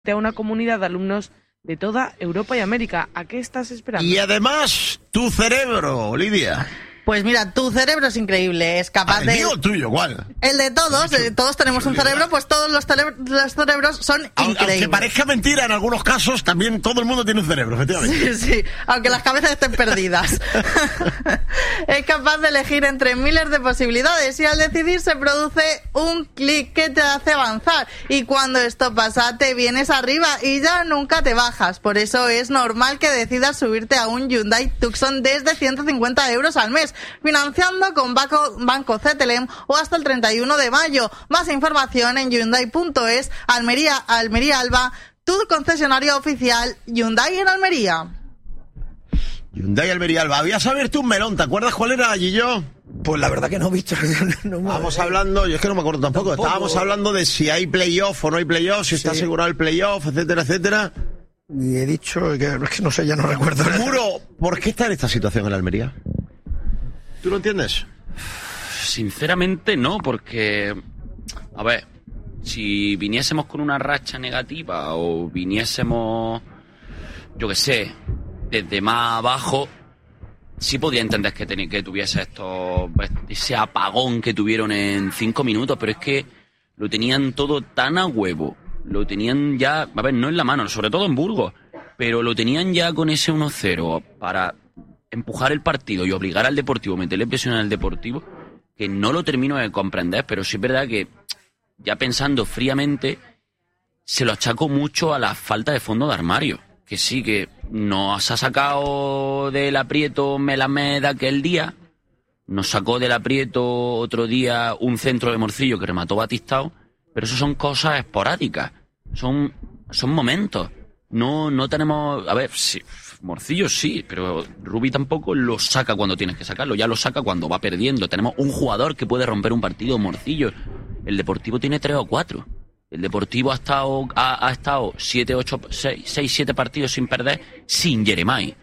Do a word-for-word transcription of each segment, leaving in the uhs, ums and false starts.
a una comunidad de alumnos de toda Europa y América. ¿A qué estás esperando? Y además, tu cerebro, Lidia. Pues mira, tu cerebro es increíble, es capaz ah, ¿el de... ¿El mío o el tuyo? ¿Cuál? El de todos, eh, todos tenemos un cerebro, pues todos los, cere- los cerebros son increíbles. Aunque parezca mentira, en algunos casos también todo el mundo tiene un cerebro, efectivamente. Sí, sí, aunque las cabezas estén perdidas. Es capaz de elegir entre miles de posibilidades y al decidir se produce un clic que te hace avanzar. Y cuando esto pasa, te vienes arriba y ya nunca te bajas. Por eso es normal que decidas subirte a un Hyundai Tucson desde ciento cincuenta euros al mes, financiando con Banco, Banco C T L M o hasta el treinta y uno de mayo. Más información en Hyundai punto es. Almería, Almería Alba, tu concesionario oficial Hyundai en Almería. Hyundai Almería Alba. Habías abierto un melón, ¿te acuerdas cuál era, Gillo? Pues la verdad que no, Víctor. No me... Estábamos hablando, yo es que no me acuerdo tampoco, tampoco. Estábamos hablando de si hay playoff o no hay playoff, si sí. está asegurado el playoff, etcétera, etcétera. Y he dicho que es que no sé, ya no recuerdo. Muro, ¿por qué está en esta situación en Almería? ¿Tú lo entiendes? Sinceramente no, porque, a ver, si viniésemos con una racha negativa o viniésemos, yo qué sé, desde más abajo, sí podría entender que, ten- que tuviese esto, ese apagón que tuvieron en cinco minutos, pero es que lo tenían todo tan a huevo, lo tenían ya, a ver, no en la mano, sobre todo en Burgos, pero lo tenían ya con ese uno cero para empujar el partido y obligar al Deportivo, meterle presión al Deportivo, que no lo termino de comprender, pero sí es verdad que, ya pensando fríamente, se lo achaco mucho a la falta de fondo de armario. Que sí, que nos ha sacado del aprieto Melamed aquel día, nos sacó del aprieto otro día un centro de Morcillo que remató Batistao, pero eso son cosas esporádicas, son, son momentos. No, no tenemos... A ver, sí, Morcillo sí, pero Rubi tampoco lo saca cuando tienes que sacarlo, ya lo saca cuando va perdiendo. Tenemos un jugador que puede romper un partido, Morcillo. El Deportivo tiene tres o cuatro. El Deportivo ha estado ha, ha estado siete, ocho, seis, seis, siete partidos sin perder sin Jeremai.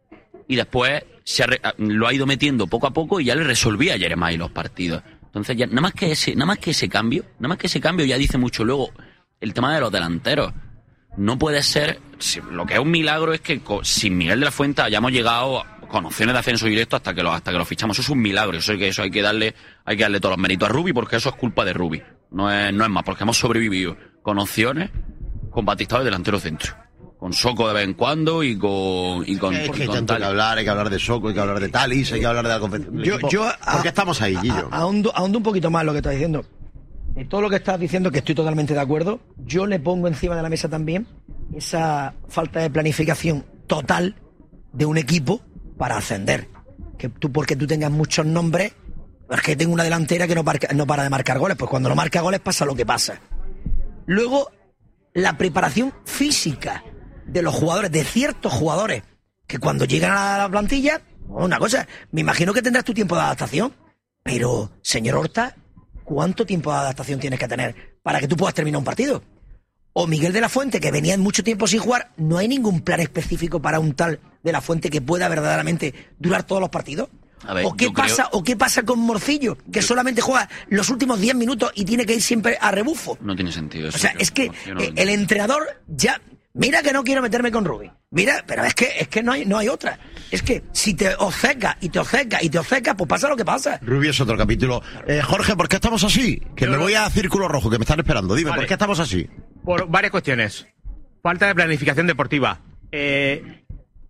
Y después se ha, lo ha ido metiendo poco a poco y ya le resolvía a Jeremai los partidos. Entonces ya nada más que ese, nada más que ese cambio, nada más que ese cambio ya dice mucho. Luego, el tema de los delanteros. No puede ser, lo que es un milagro es que sin Miguel de la Fuente hayamos llegado con opciones de ascenso directo hasta que lo, hasta que lo fichamos. Eso es un milagro, eso, que eso hay que darle, hay que darle todos los méritos a Rubi, porque eso es culpa de Rubi. No es, no es más, porque hemos sobrevivido con opciones, con Batistao de delantero centro, con Soko de vez en cuando y con y con, es que y con hay tanto que hablar, hay que hablar de Soko, hay que hablar de Talis, hay que hablar de la competición. Yo, yo, ¿por qué estamos ahí, Guillo? Ahondo, ahondo un poquito más lo que estás diciendo. De todo lo que estás diciendo, que estoy totalmente de acuerdo, yo le pongo encima de la mesa también esa falta de planificación total de un equipo para ascender. Que tú, porque tú tengas muchos nombres, es que tengo una delantera que no, marca, no para de marcar goles, pues cuando no marca goles pasa lo que pasa. Luego, la preparación física de los jugadores, de ciertos jugadores, que cuando llegan a la plantilla, una cosa, me imagino que tendrás tu tiempo de adaptación, pero, señor Horta, ¿cuánto tiempo de adaptación tienes que tener para que tú puedas terminar un partido? O Miguel de la Fuente, que venía en mucho tiempo sin jugar, ¿no hay ningún plan específico para un tal de la Fuente que pueda verdaderamente durar todos los partidos? A ver, ¿O qué pasa, creo... o qué pasa con Morcillo, que yo... solamente juega los últimos diez minutos y tiene que ir siempre a rebufo? No tiene sentido eso. O sea, yo, es que no, no eh, el entrenador ya... Mira que no quiero meterme con Rubi. Mira, pero es que es que no hay no hay otra. Es que si te obceca y te obceca y te obceca, pues pasa lo que pasa. Rubi es otro capítulo. Eh, Jorge, ¿por qué estamos así? Que Yo me no... voy a Círculo Rojo, que me están esperando. Dime, vale. ¿Por qué estamos así? Por varias cuestiones. Falta de planificación deportiva. Eh...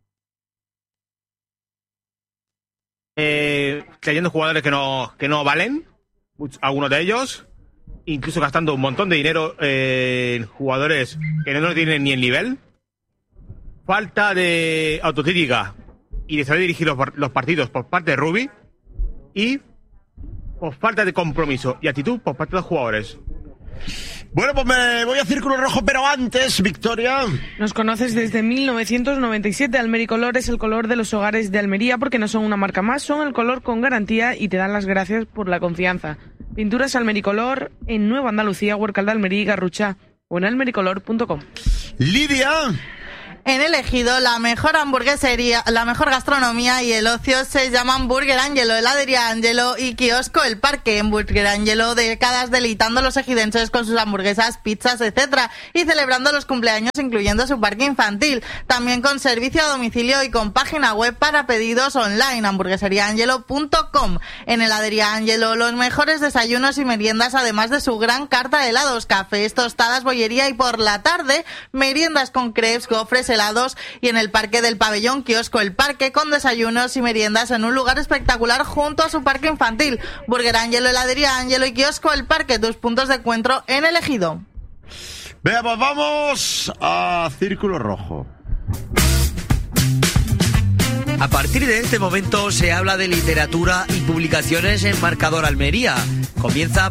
Eh, trayendo jugadores que no que no valen, algunos de ellos, incluso gastando un montón de dinero eh, en jugadores que no tienen ni el nivel. Falta de autocrítica y de saber dirigir los, los partidos por parte de Rubi. Y por falta de compromiso y actitud por parte de los jugadores. Bueno, pues me voy a Círculo Rojo, pero antes, Victoria. Nos conoces desde mil novecientos noventa y siete. Almericolor es el color de los hogares de Almería, porque no son una marca más, son el color con garantía y te dan las gracias por la confianza. Pinturas Almericolor en Nueva Andalucía, Huércal de Almería y Garrucha, o en almericolor punto com. Lidia. En el Ejido, la mejor hamburguesería, la mejor gastronomía y el ocio se llaman Burger Angelo, heladería Angelo y kiosco El Parque. En Burger Angelo, décadas deleitando a los ejidenses con sus hamburguesas, pizzas, etcétera, y celebrando los cumpleaños incluyendo su parque infantil. También con servicio a domicilio y con página web para pedidos online, hamburguesería angelo punto com. En heladería Angelo, los mejores desayunos y meriendas, además de su gran carta de helados, cafés, tostadas, bollería y por la tarde, meriendas con crepes, gofres, helados, y en el Parque del Pabellón, kiosco El Parque, con desayunos y meriendas en un lugar espectacular junto a su parque infantil. Burger Angelo, heladería Angelo y kiosco El Parque, tus puntos de encuentro en el Ejido. Veamos, vamos a Círculo Rojo. A partir de este momento se habla de literatura y publicaciones en Marcador Almería. Comienza